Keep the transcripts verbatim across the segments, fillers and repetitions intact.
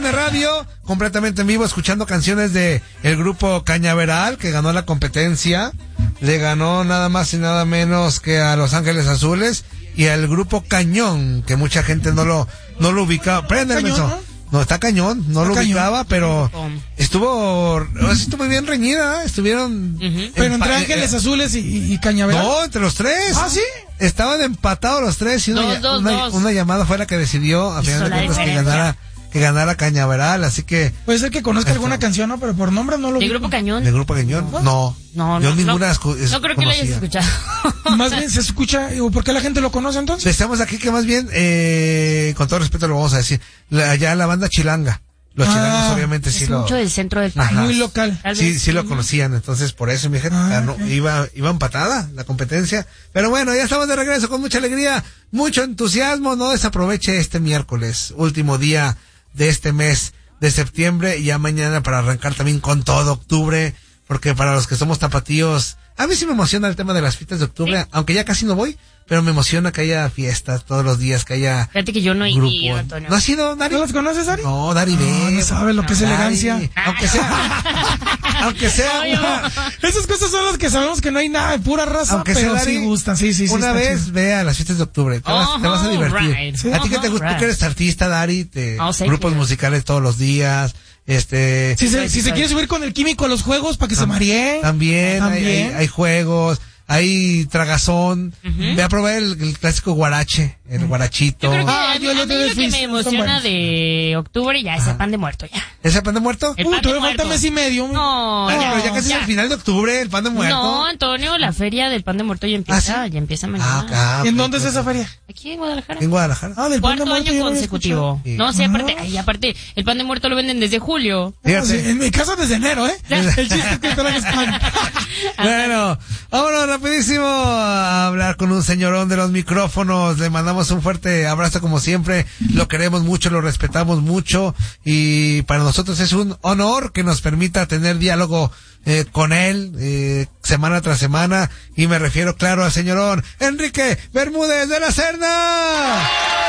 N Radio, completamente en vivo, escuchando canciones de el grupo Cañaveral, que ganó la competencia. Le ganó nada más y nada menos que a Los Ángeles Azules y al grupo Cañón, que mucha gente no lo no lo ubicaba. Préndeme eso. ¿No? No, está cañón, no está lo cañón. ubicaba, pero estuvo, estuvo bien reñida, estuvieron... Uh-huh. Pero entre Ángeles eh, Azules y, y Cañaveral. No, entre los tres. ¿Ah, sí? Estaban empatados los tres y una, dos, dos, una, dos. una llamada fue la que decidió, a final de cuentas, que ganara, que ganara Cañaveral, así que... Puede ser que conozca esto. alguna canción, ¿no? Pero por nombre no lo ¿De Grupo Cañón? ¿De Grupo Cañón? No. No, no. Yo ninguna no, escu- es no creo que lo hayas escuchado. Más bien se escucha, ¿por qué la gente lo conoce entonces? Estamos aquí que más bien, eh, con todo respeto lo vamos a decir, la, ya la banda Chilanga. Los ah, chilangos obviamente es sí lo... mucho del centro del país. Muy local. Sí, sí lo conocían, entonces por eso mi gente ah, ganó, okay. iba, iba empatada la competencia. Pero bueno, ya estamos de regreso con mucha alegría, mucho entusiasmo. No desaproveche este miércoles, último día de este mes de septiembre, y ya mañana para arrancar también con todo octubre, porque para los que somos tapatíos, a mí sí me emociona el tema de las fiestas de octubre, ¿sí? Aunque ya casi no voy, pero me emociona que haya fiestas todos los días, que haya Fíjate que yo no he ido, Antonio. ¿No has ido, Dari? ¿No los conoces, Dari? No, Dari, ve. No, no sabe lo que es Dari, elegancia. Aunque sea... aunque sea... Una, esas cosas son las que sabemos que no hay nada de pura raza, aunque pero sea, Dari, sí gustan. Sí, sí, sí. Una vez chido. ve a las fiestas de octubre. Te, vas, uh-huh, te vas a divertir. Right. Sí. A ti que te gusta, uh-huh, tú que eres artista, Dari, te, oh, grupos musicales todos los días... Este, si se, si se quiere subir con el químico a los juegos para que tam- se maree. También, también. Hay, hay, hay juegos, hay tragazón. Uh-huh. Ve a probar el, el clásico guarache, el guarachito. Yo creo que ah, a mí, yo, yo a mí lo que me emociona de octubre ya es el pan de muerto, ya. ¿Es el pan de muerto? El uh, pan todavía falta mes y medio. No, ah, ya, pero ya casi ya. Es el final de octubre, el pan de muerto. No, Antonio, la feria del pan de muerto ya empieza, ¿ah, sí? ya empieza mañana. Ah, ¿Y en dónde es esa feria? Aquí en Guadalajara. En Guadalajara. Ah, del pan Cuarto de muerto año consecutivo. Sí. No, sí, aparte, ay, aparte, el pan de muerto lo venden desde julio. Ah, sí, en mi casa desde enero, ¿eh? El chiste es que traes pan. Bueno, vámonos rapidísimo a hablar con un señorón de los micrófonos. Le mandamos un fuerte abrazo como siempre. Lo queremos mucho, lo respetamos mucho y para nosotros es un honor que nos permita tener diálogo eh, con él eh, semana tras semana, y me refiero, claro, al señorón Enrique Bermúdez de la Serna.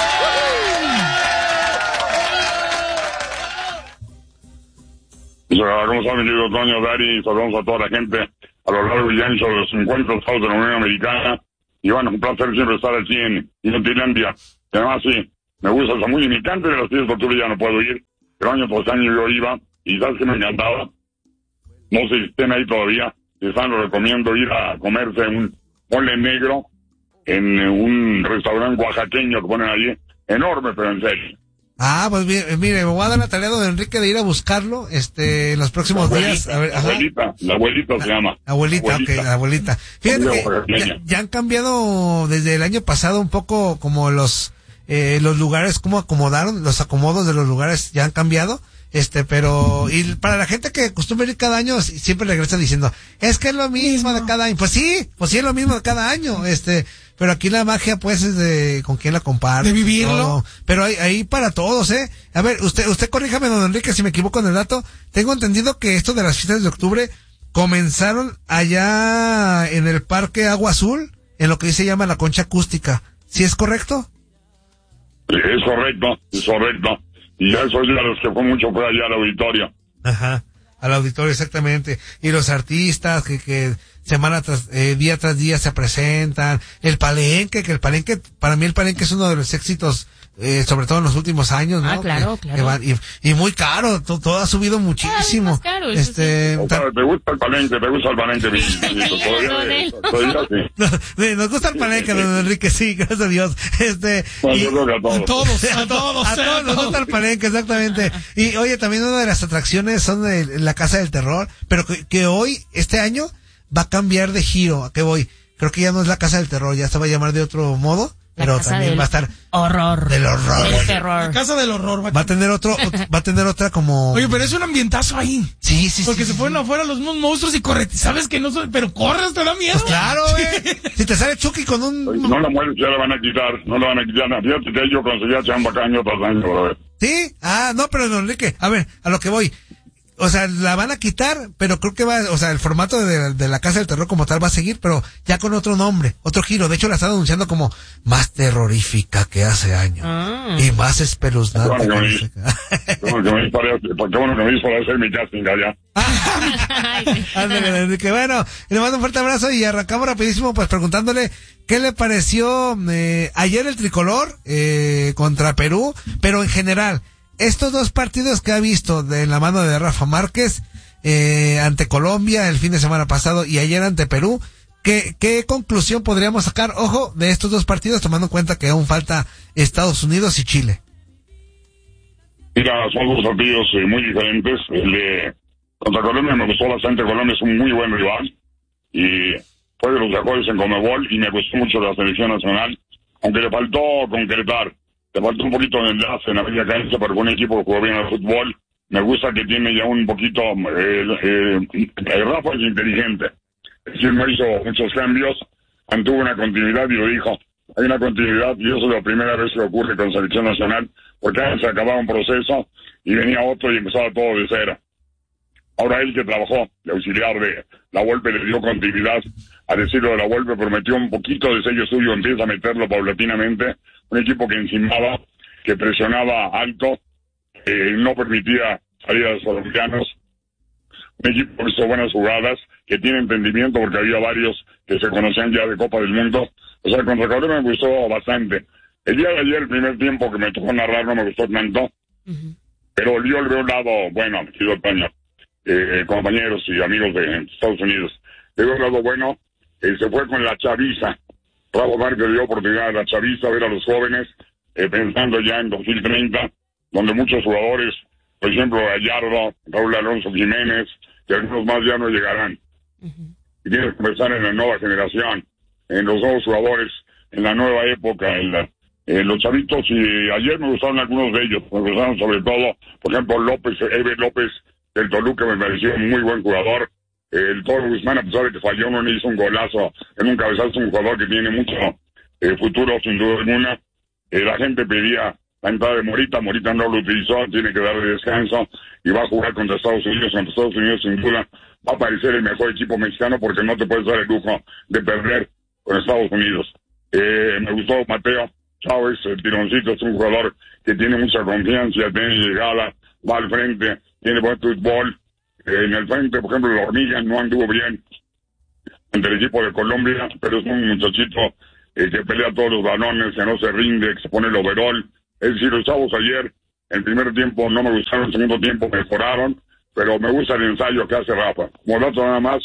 ¿Cómo está mi querido Toño, Dari? Saludamos a toda la gente a lo largo y ancho de los cincuenta estados de la Unión Americana. Y bueno, un placer siempre estar aquí en Inutilandia. Y además sí, me gusta el muy me encanta de las fiestas de octubre, ya no puedo ir. Pero año tras año yo iba, y sabes que me encantaba. No sé si estén ahí todavía. Si están, lo recomiendo ir a comerse un mole negro en un restaurante oaxaqueño que ponen allí. Enorme, pero en serio. Ah, pues mire, mire, me voy a dar la tarea de Enrique de ir a buscarlo este en los próximos la días. A ver, la abuelita, la abuelita se llama. Abuelita, la abuelita, ok, la abuelita. Fíjate que ya, ya han cambiado desde el año pasado un poco como los eh, los lugares, cómo acomodaron, los acomodos de los lugares ya han cambiado. Este, pero, y para la gente que acostumbra ir cada año, siempre regresa diciendo, es que es lo mismo de cada año. Pues sí, pues sí es lo mismo de cada año, este, pero aquí la magia, pues, es de con quién la comparte. De vivirlo. Todo. Pero hay, ahí para todos, eh. A ver, usted, usted corríjame, don Enrique, si me equivoco en el dato. Tengo entendido que esto de las fiestas de octubre comenzaron allá en el Parque Agua Azul, en lo que se llama la Concha Acústica. ¿Sí es correcto? Es correcto, es correcto. Y eso es de los que fue mucho fue allá al auditorio. Ajá, al auditorio, exactamente. Y los artistas que, que semana tras, eh, día tras día se presentan. El palenque, que el palenque, para mí el palenque es uno de los éxitos, eh, sobre todo en los últimos años, ¿no? Ah, claro, que, claro. Que van, y, y muy caro, to, todo ha subido muchísimo. Ah, es más caro, eso este, sí. tan... ¿Te gusta el palenque? ¿Te gusta el palenque? Todavía, todavía sí. Nos gusta el palenque, don Enrique, sí, gracias a Dios. Este, bueno, y, yo creo que a todos. A todos, a todos, a todos nos gusta el palenque, exactamente. Y oye, también una de las atracciones son de la Casa del Terror, pero que, que hoy, este año, va a cambiar de giro. ¿A qué voy? Creo que ya no es la Casa del Terror, ya se va a llamar de otro modo. La pero casa también va a estar horror del horror, del terror. La casa del horror. Va a tener otro, va a tener otra como. Oye, pero es un ambientazo ahí. Sí, sí, Porque sí, se sí, fueron sí. afuera los unos monstruos y corre. Sabes que no son, pero corres, te da miedo. Pues claro, güey. Si te sale Chucky con un. No la mueres, ya la van a quitar, no la van a quitar. Fíjate que yo conseguía chamba año tras año, para ver. Sí, ah, no, pero don Enrique, a ver, a lo que voy. o sea, la van a quitar, pero creo que va, o sea, el formato de, de la Casa del Terror como tal va a seguir, pero ya con otro nombre, otro giro. De hecho, la están anunciando como más terrorífica que hace años. Ah. Y más espeluznante. Qué bueno que me hizo para hacer mi casting allá. Ándale, que bueno, le mando un fuerte abrazo y arrancamos rapidísimo pues preguntándole qué le pareció eh, ayer el tricolor eh, contra Perú, pero en general, estos dos partidos que ha visto de la mano de Rafa Márquez, eh, ante Colombia el fin de semana pasado y ayer ante Perú, ¿qué, qué conclusión podríamos sacar, ojo, de estos dos partidos, tomando en cuenta que aún falta Estados Unidos y Chile? Mira, son dos partidos eh, muy diferentes. El de contra Colombia me gustó bastante. Colombia es un muy buen rival y fue de los mejores en Conmebol y me gustó mucho la selección nacional, aunque le faltó concretar, le faltó un poquito de enlace en la media cancha, pero fue un equipo que jugó bien al fútbol. Me gusta que tiene ya un poquito, eh, eh, eh, Rafa es inteligente, es decir, no hizo muchos cambios, mantuvo una continuidad y lo dijo, hay una continuidad y eso es la primera vez que ocurre con selección nacional, porque antes se acababa un proceso y venía otro y empezaba todo de cero. Ahora él que trabajó de auxiliar de La Volpe le dio continuidad, a decirlo de La Volpe prometió un poquito de sello suyo, empieza a meterlo paulatinamente, un equipo que encimaba, que presionaba alto, eh, no permitía salidas colombianos, un equipo que hizo buenas jugadas, que tiene entendimiento porque había varios que se conocían ya de Copa del Mundo, o sea, contra Colombia me gustó bastante. El día de ayer, el primer tiempo que me tocó narrar no me gustó tanto, uh-huh. Pero yo le veo un lado, bueno, querido Toño, eh, compañeros y amigos de Estados Unidos, le veo un lado bueno, eh, se fue con la chaviza, Rafa Márquez dio oportunidad a la chaviza, a ver a los jóvenes, eh, pensando ya en dos mil treinta, donde muchos jugadores, por ejemplo, Gallardo, Raúl Alonso Jiménez, y algunos más ya no llegarán. Uh-huh. Y tienes que pensar en la nueva generación, en los nuevos jugadores, en la nueva época, en, la, en los chavitos, y ayer me gustaron algunos de ellos, me gustaron sobre todo, por ejemplo, López, Eber López del Toluca me pareció un muy buen jugador. El Toro Guzmán, a pesar de que falló, no le hizo un golazo en un cabezazo, un jugador que tiene mucho eh, futuro, sin duda alguna. Eh, la gente pedía la entrada de Morita, Morita no lo utilizó, tiene que darle descanso y va a jugar contra Estados Unidos. Contra Estados Unidos, sin duda, va a parecer el mejor equipo mexicano porque no te puedes dar el lujo de perder con Estados Unidos. Eh, me gustó Mateo Chávez, el tironcito, es un jugador que tiene mucha confianza, tiene llegada, va al frente, tiene buen fútbol. Eh, en el frente, por ejemplo, la Hormiga no anduvo bien ante el equipo de Colombia, pero es un muchachito eh, que pelea todos los balones, que no se rinde, que se pone el overall. Es decir, los chavos ayer, el primer tiempo no me gustaron, el segundo tiempo mejoraron, pero me gusta el ensayo que hace Rafa. Como dato nada más,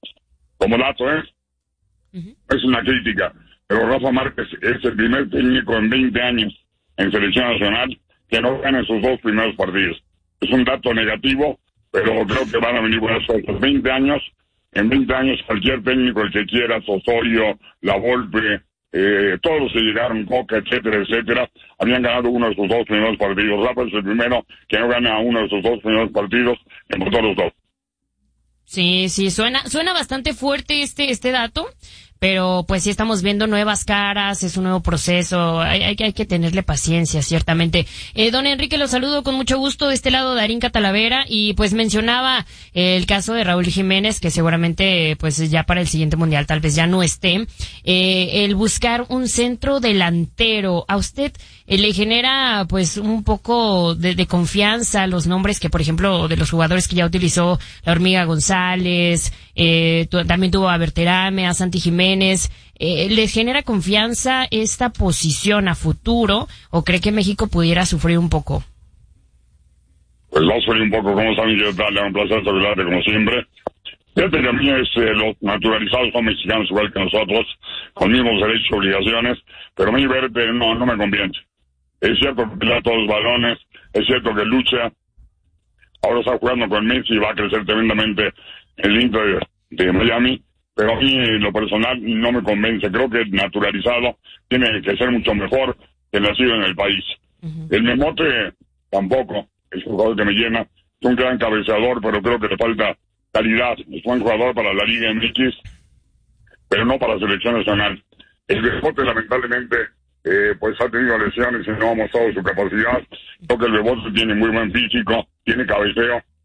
como dato, ¿eh? Uh-huh. Es una crítica, pero Rafa Márquez es el primer técnico en veinte años en selección nacional que no gana sus dos primeros partidos. Es un dato negativo, pero creo que van a venir buenas cosas. veinte años, en veinte años cualquier técnico, el que quiera, Osorio, La Volpe, eh, todos los que llegaron, Coca, etcétera, etcétera, habían ganado uno de sus dos primeros partidos. Rafa es el primero que no gana uno de sus dos primeros partidos, empató los dos. Sí, sí, suena, suena bastante fuerte este, este dato. Pero pues sí estamos viendo nuevas caras, es un nuevo proceso, hay, hay, hay que tenerle paciencia, ciertamente. Eh, don Enrique, lo saludo con mucho gusto de este lado, Darín Catalavera, y pues mencionaba eh, el caso de Raúl Jiménez, que seguramente pues ya para el siguiente mundial tal vez ya no esté. Eh, el buscar un centro delantero, ¿a usted eh, le genera pues un poco de, de confianza los nombres que, por ejemplo, de los jugadores que ya utilizó la Hormiga González, eh, tu, también tuvo a Berterame, a Santi Jiménez? Eh, ¿Les genera confianza esta posición a futuro o cree que México pudiera sufrir un poco? Pues va a sufrir un poco, como saben, yo darle un placer saludarte como siempre. Fíjate que a mí es, eh, los naturalizados son mexicanos igual que nosotros, con mismos derechos y obligaciones, pero a mí verte no, no me conviene. Es cierto que pelea todos los balones, es cierto que lucha, ahora está jugando con Messi y va a crecer tremendamente el Inter de, de Miami. Pero a mí, en lo personal, no me convence. Creo que el naturalizado tiene que ser mucho mejor que el nacido en el país. Uh-huh. El Memote tampoco es un jugador que me llena. Es un gran cabeceador, pero creo que le falta calidad. Es un jugador para la Liga M X, pero no para la selección nacional. El Bebote, lamentablemente, eh, pues ha tenido lesiones y no ha mostrado su capacidad. Creo que el Bebote tiene muy buen físico, tiene cabeceo,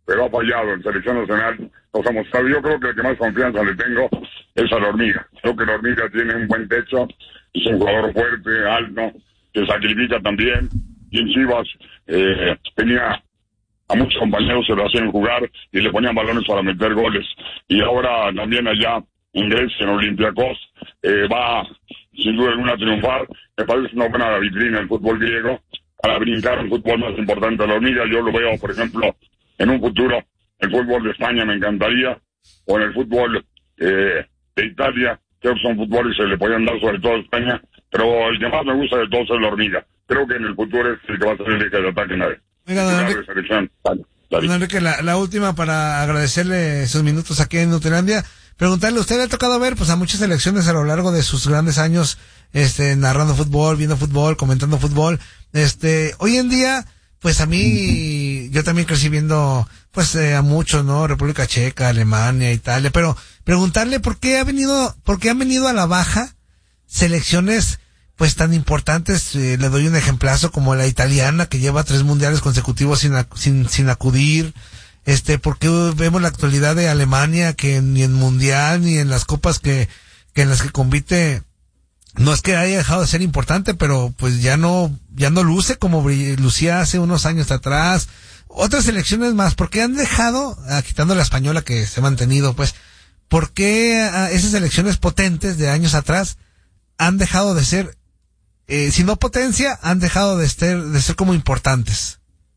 pero ha fallado en selección nacional. Nos ha mostrado, yo creo que el que más confianza le tengo es a la Hormiga. Creo que la Hormiga tiene un buen techo, es un jugador fuerte, alto, que sacrifica también, y en Chivas eh, tenía a muchos compañeros que lo hacían jugar y le ponían balones para meter goles. Y ahora también allá en Grecia, en Olympiacos, eh, va sin duda alguna a triunfar. Me parece una buena vitrina el fútbol griego para brincar el fútbol más importante de la Hormiga. Yo lo veo, por ejemplo, en un futuro, el fútbol de España me encantaría, o en el fútbol eh, de Italia. Creo que son fútboles que se le podían dar sobre todo a España, pero el que más me gusta de todos es la Hormiga. Creo que en el futuro es el que va a ser el eje de ataque en la Oiga, don Enrique, don Enrique la, la última para agradecerle sus minutos aquí en Nutilandia. Preguntarle, ¿usted le ha tocado ver pues a muchas selecciones a lo largo de sus grandes años, este, narrando fútbol, viendo fútbol, comentando fútbol? Este, hoy en día, pues a mí, yo también crecí viendo, pues, eh, a muchos, ¿no? República Checa, Alemania, Italia, pero preguntarle por qué ha venido, por qué han venido a la baja selecciones, pues, tan importantes. Eh, le doy un ejemplazo como la italiana, que lleva tres mundiales consecutivos sin, sin, sin acudir. Este, porque vemos la actualidad de Alemania, que ni en mundial ni en las copas que, que en las que compite, no es que haya dejado de ser importante, pero pues ya no, ya no luce como lucía hace unos años atrás. Otras selecciones más, ¿por qué han dejado, ah, quitando la española que se ha mantenido, pues, por qué ah, esas selecciones potentes de años atrás han dejado de ser, eh, si no potencia, han dejado de ser, de ser como importantes?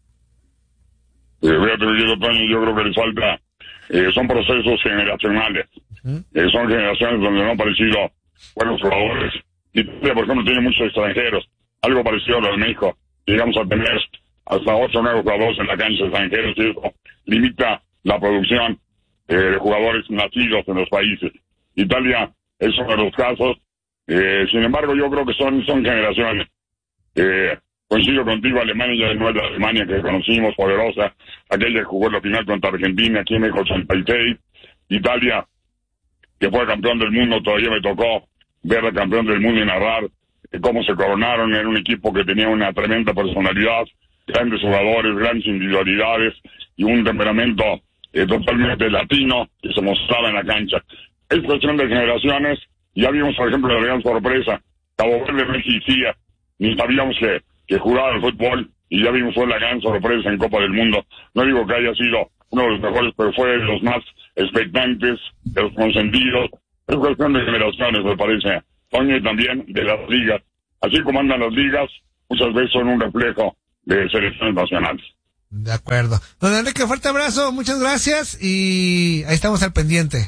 Eh, fíjate, querido Toño, yo creo que les falta, eh, son procesos generacionales. Uh-huh. Eh, son generaciones donde no han aparecido buenos jugadores. Italia, por ejemplo, tiene muchos extranjeros. Algo parecido a lo de México. Llegamos a tener hasta ocho o nueve jugadores en la cancha extranjeros y eso limita la producción eh, de jugadores nacidos en los países. Italia es uno de los casos. Eh, sin embargo, yo creo que son, son generaciones. Eh, Coincido contigo, Alemania ya no es la Alemania que conocimos, poderosa, aquella que jugó en la final contra Argentina, aquí en el ochenta y seis, Italia, que fue campeón del mundo, todavía me tocó ver al campeón del mundo y narrar eh, cómo se coronaron. Era un equipo que tenía una tremenda personalidad, grandes jugadores, grandes individualidades y un temperamento eh, totalmente latino que se mostraba en la cancha. Es cuestión de generaciones. Ya vimos, por ejemplo, la gran sorpresa, Cabo Verde no existía, ni sabíamos que que jugaba el fútbol, y ya vimos fue la gran sorpresa en Copa del Mundo. No digo que haya sido uno de los mejores, pero fue de los más expectantes, de los consentidos. Es cuestión de generaciones, me parece, Toño, y también de las ligas. Así como andan las ligas, muchas veces son un reflejo de selecciones nacionales. De acuerdo. Don Enrique, fuerte abrazo, muchas gracias, y ahí estamos al pendiente.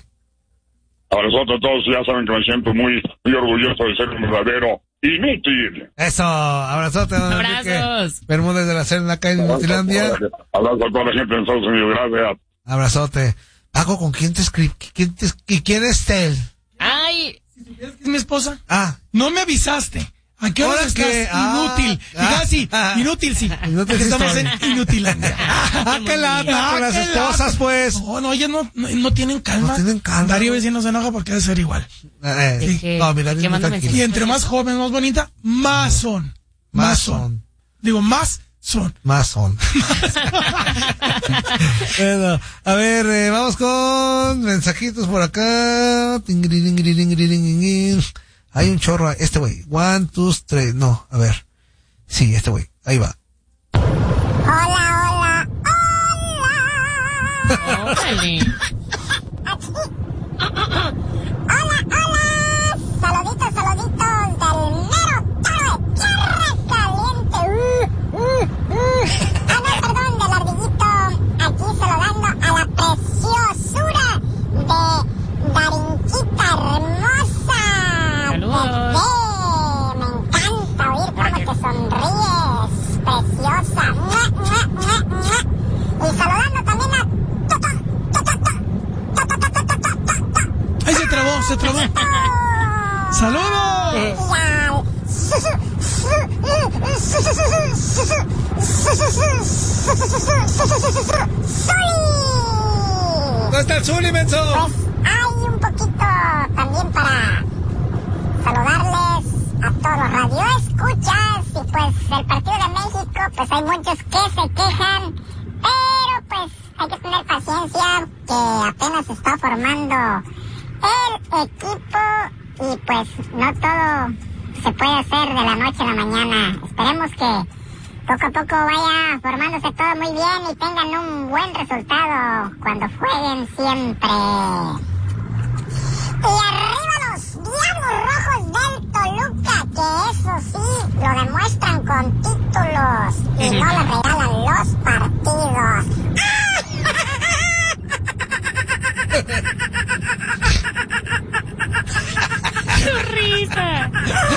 A nosotros todos ya saben que me siento muy, muy orgulloso de ser un verdadero inútil. Eso, abrazote, don Abrazos. Enrique Bermúdez de la Serna, acá en Nutilandia. Abrazo a toda la gente en Estados Unidos, gracias. Abrazote. Paco, ¿con quién te escribí? ¿Quién te, ¿Y quién es Tel? Ay, ¿es mi esposa? Ah. No me avisaste. ¿A qué hora estás? Que, inútil. Ah, ah, sí, ah, inútil sí. Inútil Estamos estoy. en Inutilandia. Ah, qué lata con las esposas, pues. No, no, ellas no, no, no tienen calma. No tienen calma. Darío vecino se enoja porque debe ser igual. Eh, ¿De qué? No, mira, ¿Qué manda Y entre más joven, más bonita, más son. Más son. Digo, más son. Más son. Bueno, a ver, eh, vamos con mensajitos por acá. Hay un chorro, este güey. One, two, three. No, a ver. Sí, este güey. Ahí va. Hola, hola, hola. órale. Hola, hola. Saluditos, saluditos del mero toro de tierra caliente. Uh, uh, uh. Ah, no, perdón, del ardillito. Aquí saludando a la preciosura de Darinquita hermosa. Saludos. Bebé. Me encanta oír cómo te sonríes. Preciosa. Mua, mua, mua, mua. Y saludando también a Toto, Toto, Toto, Toto, Toto, Toto, Toto. Ahí se trabó, se trabó. ¡Saludos! ¿Dónde está el Zuli, menso? Pues hay un poquito también para saludarles a todos los radioescuchas. Y pues el partido de México, pues hay muchos que se quejan, pero pues hay que tener paciencia, que apenas se está formando el equipo y pues no todo se puede hacer de la noche a la mañana. Esperemos que poco a poco vaya formándose todo muy bien y tengan un buen resultado cuando jueguen siempre. Y arriba los Diablos Rojos del Toluca, que eso sí, lo demuestran con títulos y no les regalan los partidos. ¡Qué risa!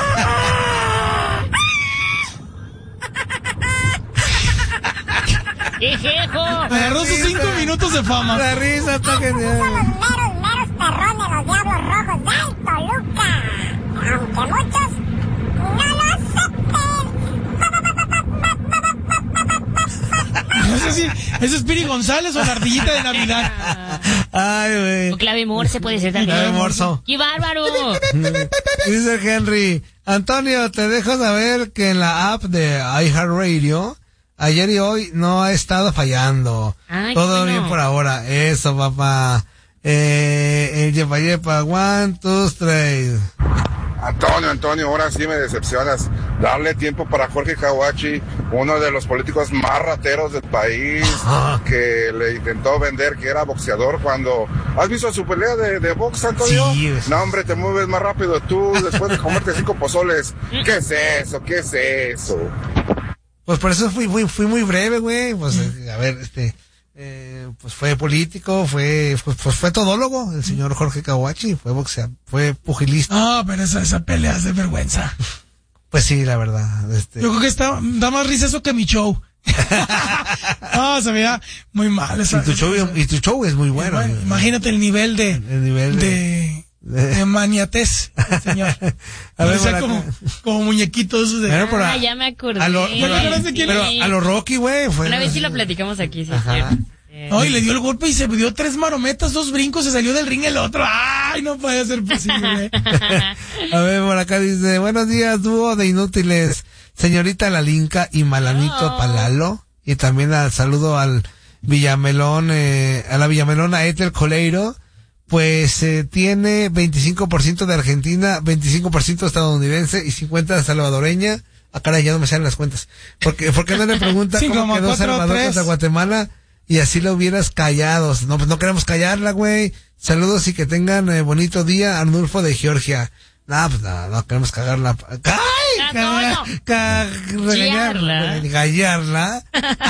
¡Hijejo! Agarró sus cinco minutos de fama. La risa está genial. Son los meros, meros perrones, los Diablos Rojos del Toluca. Aunque muchos no lo acepten. No sé si ese es Piri González o la ardillita de Navidad. Ay, güey. O clave morse puede ser también. Clave morso. ¡Qué bárbaro! Dice Henry, Antonio, te dejo saber que en la app de iHeartRadio, ayer y hoy no ha estado fallando. Ay, todo bueno. bien por ahora. Eso, papá. Eh, el yepa yepa, one, two, three. Antonio, Antonio, ahora sí me decepcionas. Darle tiempo para Jorge Kawachi, uno de los políticos más rateros del país, que le intentó vender que era boxeador cuando... ¿Has visto su pelea de, de box, Antonio? Sí, es... No, hombre, te mueves más rápido tú después de comerte cinco pozoles. ¿Qué es eso? ¿Qué es eso? Pues por eso fui, fui, fui muy breve, güey. Pues, a ver, este... Eh, pues fue político, fue, fue, pues fue todólogo, el señor Jorge Kawachi, fue boxeador, fue pugilista. No, pero esa, esa pelea es de vergüenza. Pues sí, la verdad. Este... Yo creo que está, da más risa eso que mi show. No, se veía muy mal. Esa, y, tu show, esa, y tu show es muy bueno. bueno imagínate el nivel de, el nivel de, de, de maniatez, señor. A ver, o sea, como, como muñequitos de... Pero Ah, a, ya me acordé. A lo, pero, sí. pero a lo Rocky, güey. Una vez sí lo platicamos aquí, sí. No, y le dio el golpe y se dio tres marometas, dos brincos, se salió del ring el otro. ¡Ay, no puede ser posible! A ver, por acá dice, buenos días, dúo de inútiles, señorita Lalinka y Malanito oh. Palalo. Y también al saludo al Villamelón, eh, a la Villamelona Ethel Coleiro. Pues eh, tiene veinticinco por ciento de Argentina, veinticinco por ciento estadounidense y cincuenta por ciento salvadoreña. Ah, caray, ya no me salen las cuentas. Porque, ¿por qué no le pregunta cómo quedó Salvador contra Guatemala? Y así lo hubieras callado. No, pues no queremos callarla, güey. Saludos y que tengan eh, bonito día, Arnulfo de Georgia. No, pues no, no queremos cagarla. ¡Ay! Ah, Ca regañarla. Gallarla.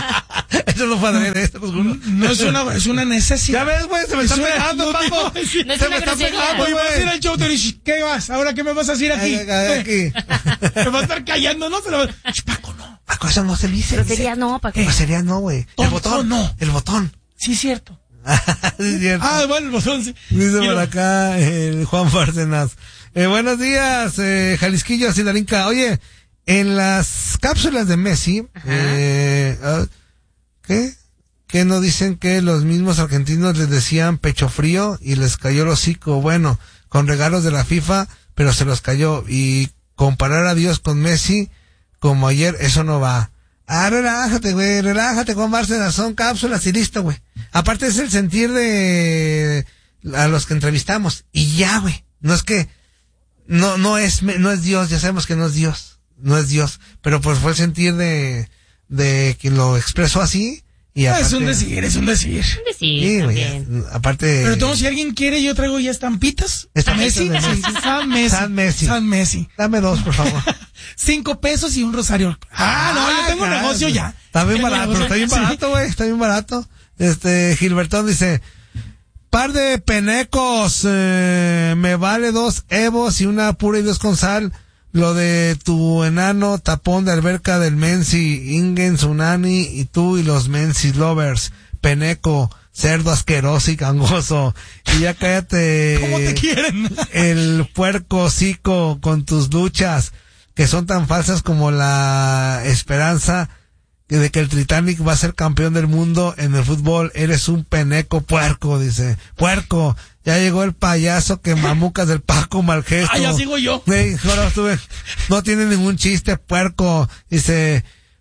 Eso no fue de esto, pues, no, no es una, es una necesidad. Ya ves, güey, se me está pegando, Paco. No es se una me está grosería. pegando, Oye, vas a ir al show, te dices, ¿qué vas? ¿Ahora qué me vas a decir aquí? Ay, ay, aquí. Me vas a estar callando, ¿no? Se lo... Paco, no. Paco, eso no se dice. Grosería no, Paco. Grosería no, güey. El botón. no. El botón. Sí, es cierto. Sí, es cierto. Ah, bueno, el botón, sí. Dice por acá el Juan Bárcenas. Eh, buenos días, eh, Jalisquillo, Sindarinca. Oye, en las cápsulas de Messi, eh, uh, ¿qué? ¿Qué no dicen que los mismos argentinos les decían pecho frío y les cayó el hocico? Bueno, con regalos de la FIFA, pero se los cayó. Y comparar a Dios con Messi, como ayer, eso no va. Ah, relájate, güey, relájate, Juan Bárcenas, son cápsulas y listo, güey. Aparte es el sentir de a los que entrevistamos. Y ya, güey. No es que, no, no es, no es Dios, ya sabemos que no es Dios. No es Dios. Pero pues fue el sentir de, de quien lo expresó así. Y aparte, es un decir, es un decir. Un decir, sí, güey, también. aparte. Pero todo, si alguien quiere, yo traigo ya estampitas. Estampitas Messi, de Messi. sí, San Messi. San Messi. San Messi. Dame dos, por favor. Cinco pesos y un rosario. Ah, no, yo tengo un claro. negocio ya. Está bien Tengo barato, negocio. está bien Sí. barato, güey, está bien barato. Este, Gilbertón dice, par de penecos, eh, me vale dos evos y una pura y dos con sal. Lo de tu enano tapón de alberca del Menzi, Ingen, Tsunami y tú y los Menzi lovers, peneco, cerdo asqueroso y gangoso. Y ya cállate. ¿Cómo te quieren? El puerco hocico con tus luchas, que son tan falsas como la esperanza de que el Titanic va a ser campeón del mundo en el fútbol. Eres un peneco puerco, dice. Puerco. Ya llegó el payaso que mamucas del Paco Malgesto. Ah, ya sigo yo. Sí, ahora estuve. No tiene ningún chiste, puerco. Dice,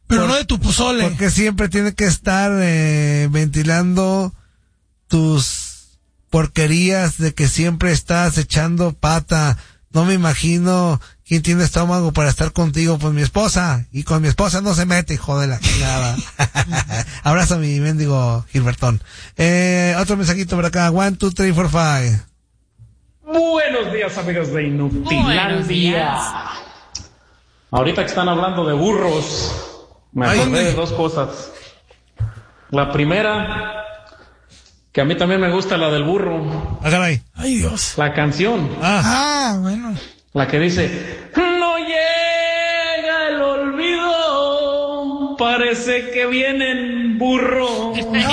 Pero Por- no de tu pozole. Porque siempre tiene que estar eh, ventilando tus porquerías de que siempre estás echando pata. No me imagino quién tiene estómago para estar contigo. Pues mi esposa. Y con mi esposa no se mete, hijo de la chingada. Abrazo a mi mendigo Gilbertón. Eh, otro mensajito por acá. One, two, three, four, five. Buenos días, amigos de Buenos Inutilandia. días. Ahorita que están hablando de burros, me Ay, acordé güey. de dos cosas. La primera, que a mí también me gusta la del burro, Ah, caray. Ay, Dios. la canción, Ah, Ah, bueno. la que dice, no llega el olvido, parece que viene en burro.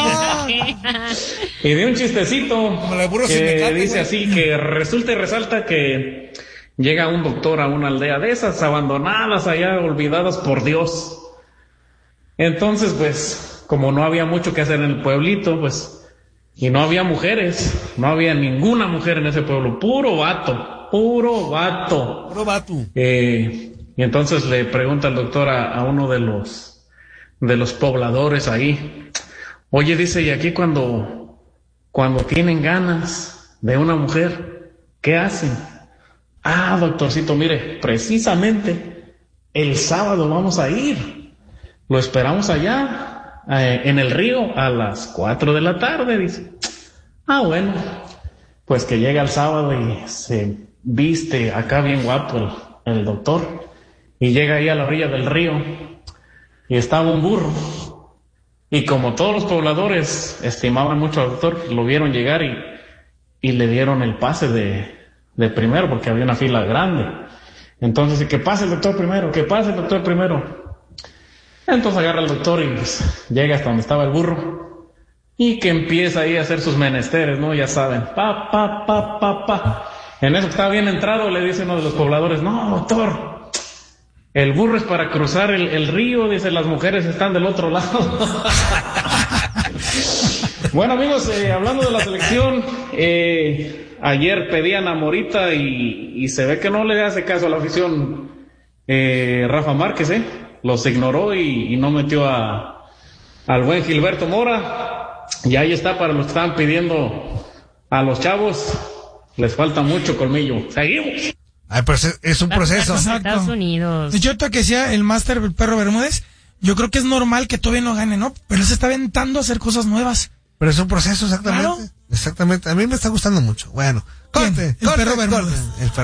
Y de un chistecito Como la de burro sin que mecate, dice güey. así, que resulta y resalta que llega un doctor a una aldea de esas abandonadas allá, olvidadas por Dios. Entonces, pues, como no había mucho que hacer en el pueblito, pues, y no había mujeres, no había ninguna mujer en ese pueblo, puro vato, puro vato. puro vato. Eh, y entonces le pregunta el doctor a, a uno de los de los pobladores ahí, oye, dice, y aquí cuando cuando tienen ganas de una mujer, ¿qué hacen? Ah, doctorcito, mire, precisamente el sábado vamos a ir, lo esperamos allá eh, en el río a las cuatro de la tarde, dice. Ah, bueno, pues que llega el sábado y se viste acá bien guapo el, el doctor, y llega ahí a la orilla del río y estaba un burro, y como todos los pobladores estimaban mucho al doctor, lo vieron llegar y, y le dieron el pase de, de primero, porque había una fila grande. Entonces, que pase el doctor primero, que pase el doctor primero. Entonces agarra el doctor y pues, llega hasta donde estaba el burro, y que empieza ahí a hacer sus menesteres, ¿no? Ya saben, pa, pa, pa, pa, pa. En eso que estaba bien entrado, le dice uno de los pobladores, no, doctor, el burro es para cruzar el, el río, dice, las mujeres están del otro lado. Bueno, amigos, eh, hablando de la selección, eh, ayer pedían a Morita y, y se ve que no le hace caso a la afición eh, Rafa Márquez, ¿eh? Los ignoró y, y no metió a, al buen Gilberto Mora. Y ahí está para los que estaban pidiendo a los chavos. Les falta mucho colmillo. Seguimos. Ay, pero es- es un proceso. Exacto. Estados Unidos. De hecho, ahorita que decía el máster el perro Bermúdez, yo creo que es normal que todavía no gane, ¿no? Pero él se está aventando a hacer cosas nuevas. Pero es un proceso, exactamente. Claro. Exactamente. A mí me está gustando mucho. Bueno, corte, ¿Quién? El corte, perro corte. Bermúdez. El perro